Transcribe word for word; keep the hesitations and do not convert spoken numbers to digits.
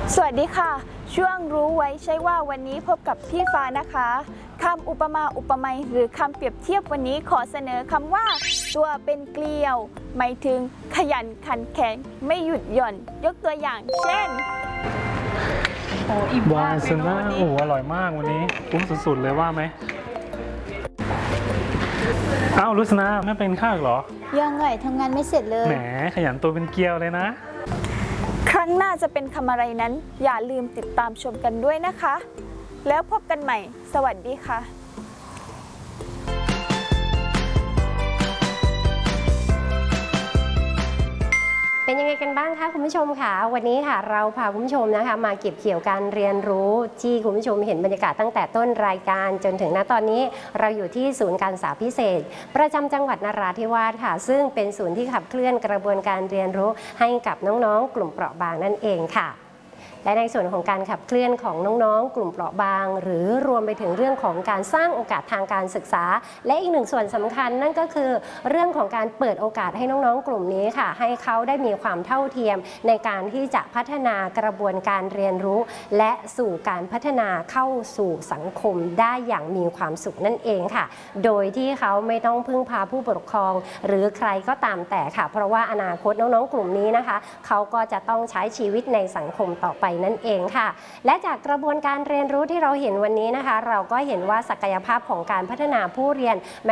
สวัสดีค่ะช่วงรู้ไว้ใช่ว่าวันนี้พบกับพี่ฟ้านะคะคำอุปมาอุปไมยหรือคำเปรียบเทียบวันนี้ขอเสนอคำว่าตัวเป็นเกลียวหมายถึงขยันขันแข็งไม่หยุดหย่อนยกตัวอย่างเช่นโอ้อิ่มมากเลยเนาะวันนี้โอ้อร่อยมากวันนี้คุ้มสุดๆเลยว่าไหมอ้าวลุสนาไม่เป็นข้าวเหรอยังไงทำงานไม่เสร็จเลยแหมขยันตัวเป็นเกลียวเลยนะครั้งหน้าจะเป็นคำอะไรนั้นอย่าลืมติดตามชมกันด้วยนะคะแล้วพบกันใหม่สวัสดีค่ะเป็นยังไงกันบ้างคะคุณผู้ชมค่ะวันนี้ค่ะเราพาคุณผู้ชมนะคะมาเก็บเกี่ยวการเรียนรู้ที่คุณผู้ชมเห็นบรรยากาศตั้งแต่ต้นรายการจนถึงณตอนนี้เราอยู่ที่ศูนย์การศึกษาพิเศษประจำจังหวัดนราธิวาสค่ะซึ่งเป็นศูนย์ที่ขับเคลื่อนกระบวนการเรียนรู้ให้กับน้องๆกลุ่มเปราะบางนั่นเองค่ะและในส่วนของการขับเคลื่อนของน้องๆกลุ่มเปราะบางหรือรวมไปถึงเรื่องของการสร้างโอกาสทางการศึกษาและอีกหนึ่งส่วนสำคัญนั่นก็คือเรื่องของการเปิดโอกาสให้น้องๆกลุ่มนี้ค่ะให้เขาได้มีความเท่าเทียมในการที่จะพัฒนากระบวนการเรียนรู้และสู่การพัฒนาเข้าสู่สังคมได้อย่างมีความสุขนั่นเองค่ะโดยที่เขาไม่ต้องพึ่งพาผู้ปกครองหรือใครก็ตามแต่ค่ะเพราะว่าอนาคตน้องๆกลุ่มนี้นะคะเขาก็จะต้องใช้ชีวิตในสังคมต่อไปนั่นเองค่ะและจากกระบวนการเรียนรู้ที่เราเห็นวันนี้นะคะเราก็เห็นว่าศักยภาพของการพัฒนาผู้เรียน